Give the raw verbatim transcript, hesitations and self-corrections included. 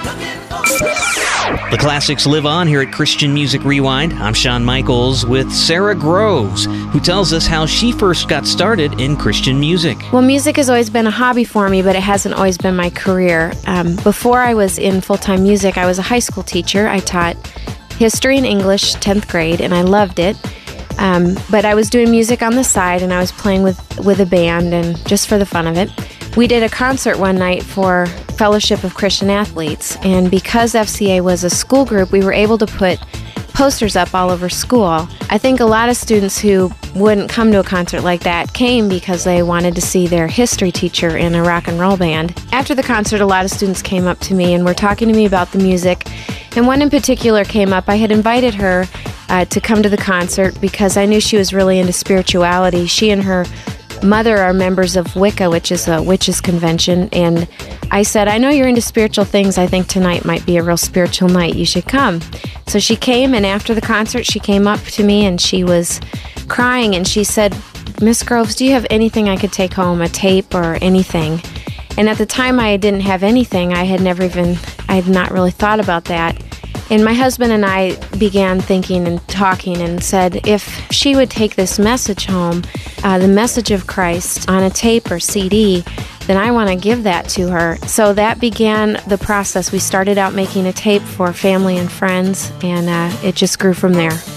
The classics live on here at Christian Music Rewind. I'm Shawn Michaels with Sara Groves, who tells us how she first got started in Christian music. Well, music has always been a hobby for me, but it hasn't always been my career. Um, before I was in full-time music, I was a high school teacher. I taught history and English, tenth grade, and I loved it. Um, but I was doing music on the side, and I was playing with, with a band, and just for the fun of it. We did a concert one night for Fellowship of Christian Athletes, and because F C A was a school group, we were able to put posters up all over school. I think a lot of students who wouldn't come to a concert like that came because they wanted to see their history teacher in a rock and roll band. After the concert, a lot of students came up to me and were talking to me about the music, and one in particular came up. I had invited her uh, to come to the concert because I knew she was really into spirituality. She and her mother are members of Wicca, which is a witches convention, and I said, I know you're into spiritual things. I think tonight might be a real spiritual night. You should come. So she came, and after the concert, she came up to me, and she was crying, and she said, Miss Groves, do you have anything I could take home, a tape or anything? And at the time, I didn't have anything. I had never even, I had not really thought about that. And my husband and I began thinking and talking and said, if she would take this message home, uh, the message of Christ, on a tape or C D, then I want to give that to her. So that began the process. We started out making a tape for family and friends, and uh, it just grew from there.